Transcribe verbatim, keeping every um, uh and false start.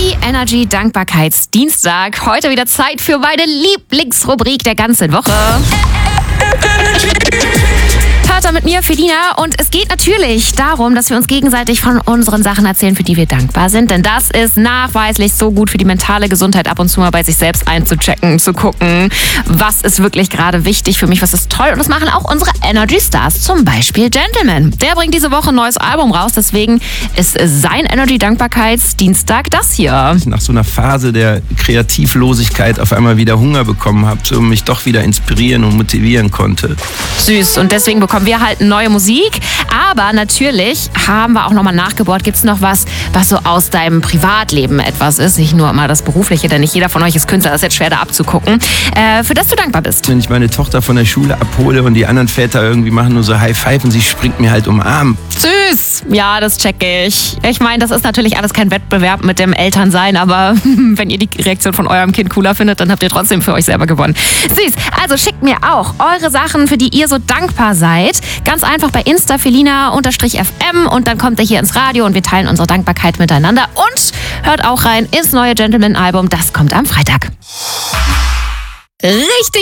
Happy Energy Dankbarkeitsdienstag. Heute wieder Zeit für meine Lieblingsrubrik der ganzen Woche. Hört da mit mir, Felina, und es geht natürlich darum, dass wir uns gegenseitig von unseren Sachen erzählen, für die wir dankbar sind, denn das ist nachweislich so gut für die mentale Gesundheit, ab und zu mal bei sich selbst einzuchecken, zu gucken, was ist wirklich gerade wichtig für mich, was ist toll, und das machen auch unsere Energy Stars, zum Beispiel Gentleman. Der bringt diese Woche ein neues Album raus, deswegen ist sein Energy Dankbarkeitsdienstag das hier. Nach so einer Phase der Kreativlosigkeit auf einmal wieder Hunger bekommen habe, so mich doch wieder inspirieren und motivieren konnte. Süß, und deswegen bekommen wir halt neue Musik, aber natürlich haben wir auch nochmal nachgebohrt, gibt es noch was, was so aus deinem Privatleben etwas ist, nicht nur mal das Berufliche, denn nicht jeder von euch ist Künstler, das ist jetzt schwer da abzugucken, äh, für das du dankbar bist. Wenn ich meine Tochter von der Schule abhole und die anderen Väter irgendwie machen nur so High Five und sie springt mir halt um den Arm. Süß! Ja, das checke ich. Ich meine, das ist natürlich alles kein Wettbewerb mit dem Elternsein, aber wenn ihr die Reaktion von eurem Kind cooler findet, dann habt ihr trotzdem für euch selber gewonnen. Süß! Also schickt mir auch eure Sachen, für die ihr so dankbar seid. Ganz einfach bei Insta Felina-F M und dann kommt ihr hier ins Radio und wir teilen unsere Dankbarkeit miteinander und hört auch rein ins neue Gentleman-Album. Das kommt am Freitag. Richtig!